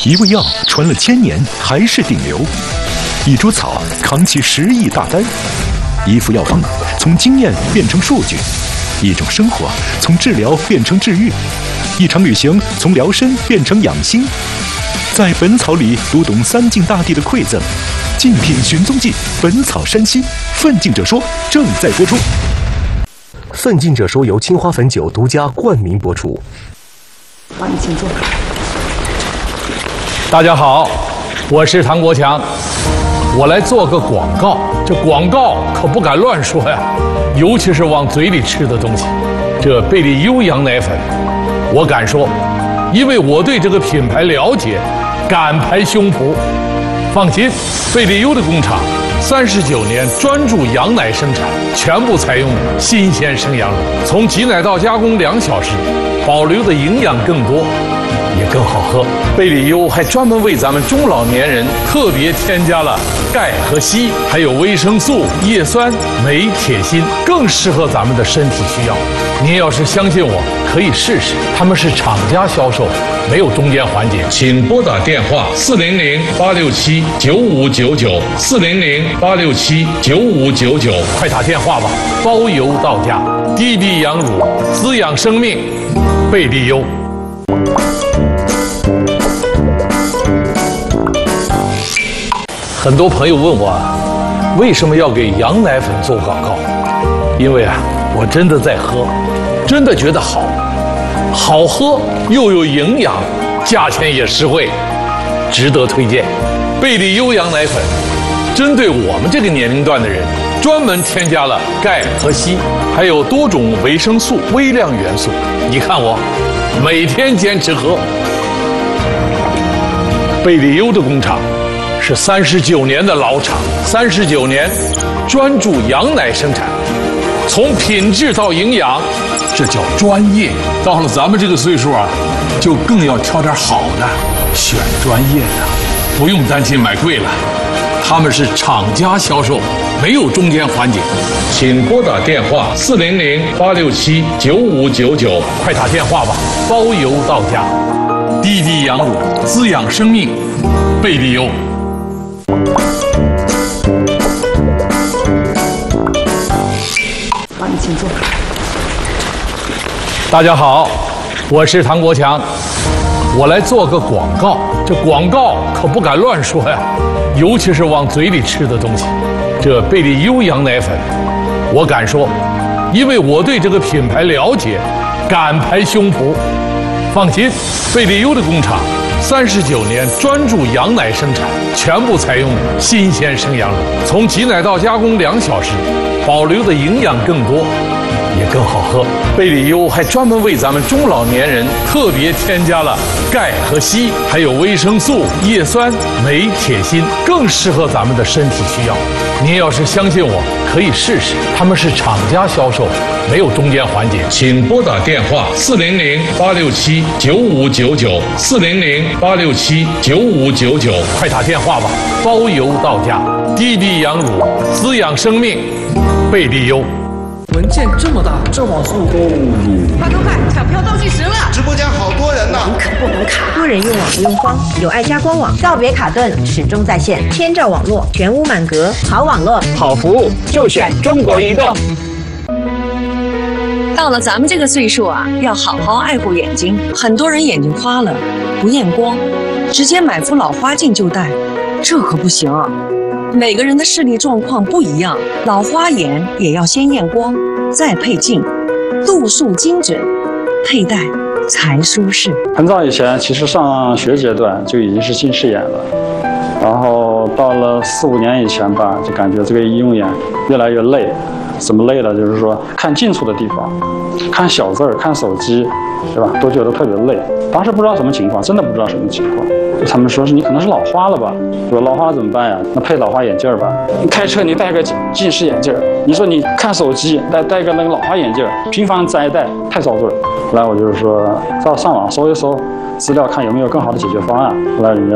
一味药传了1000年还是顶流，一株草扛起10亿大单，一副药方从经验变成数据，一种生活从治疗变成治愈，一场旅行从疗身变成养心。在本草里读懂三晋大地的馈赠，竞品寻踪记，本草山西，奋进者说正在播出。奋进者说由青花汾酒独家冠名播出。 欢迎请坐。 大家好，我是唐国强，我来做个广告。这广告可不敢乱说呀，尤其是往嘴里吃的东西。这贝利优羊奶粉，我敢说，因为我对这个品牌了解，敢拍胸脯。放心，贝利优的工厂39年专注羊奶生产，全部采用新鲜生羊乳，从挤奶到加工2小时，保留的营养更多，也更好喝。贝利优还专门为咱们中老年人特别添加了钙和硒，还有维生素、叶酸、镁、铁、锌，更适合咱们的身体需要。您要是相信我，可以试试。他们是厂家销售，没有中间环节。请拨打电话400-867-9599，400-867-9599，快打电话吧，包邮到家。低低羊乳，滋养生命，贝利优。很多朋友问我，为什么要给羊奶粉做广告？因为我真的在喝，真的觉得好喝又有营养，价钱也实惠，值得推荐。贝利优羊奶粉针对我们这个年龄段的人，专门添加了钙和硒，还有多种维生素、微量元素。你看我每天坚持喝。贝利优的工厂是39年的老厂，39年专注羊奶生产，从品质到营养，这叫专业。到了咱们这个岁数就更要挑点好的，选专业的，不用担心买贵了。他们是厂家销售，没有中间环节。请拨打电话400-867-9599，快打电话吧，包邮到家。低低羊乳，滋养生命，贝利优。 欢迎请坐。 大家好，我是唐国强，我来做个广告。这广告可不敢乱说呀，尤其是往嘴里吃的东西。这贝利优羊奶粉，我敢说，因为我对这个品牌了解，敢拍胸脯。放心，贝利优的工厂39年专注羊奶生产，全部采用新鲜生羊乳，从挤奶到加工2小时，保留的营养更多，也更好喝。贝利优还专门为咱们中老年人特别添加了钙和硒，还有维生素、叶酸、镁、铁、锌，更适合咱们的身体需要。您要是相信我，可以试试。他们是厂家销售，没有中间环节。请拨打电话400-867-9599，400-867-9599，快打电话吧，包邮到家。低低羊乳，滋养生命，贝利优。 文件这么大，这网速快，抢票倒计时了！ 直播间好多人呢， 可不能卡。多人用网不用慌，有爱家官网，告别卡顿，始终在线，千兆网络，全屋满格，好网络， 好服务，就选中国移动。 到了咱们这个岁数要好好爱护眼睛。很多人眼睛花了，不验光，直接买副老花镜就戴，这可不行啊。每个人的视力状况不一样，老花眼也要先验光，再配镜，度数精准，佩戴才舒适。 很早以前，其实上学阶段就已经是近视眼了，然后到了4、5年以前吧，就感觉这个医用眼越来越累。怎么累了？就是说看近处的地方，看小字儿，看手机，对吧？都觉得特别累。当时不知道什么情况，真的不知道什么情况。他们说是你可能是老花了吧？说老花怎么办呀？那配老花眼镜吧。你开车你戴个近视眼镜，你说你看手机戴个那个老花眼镜，频繁摘戴太遭罪。后来我就是说上网搜一搜资料，看有没有更好的解决方案。后来人家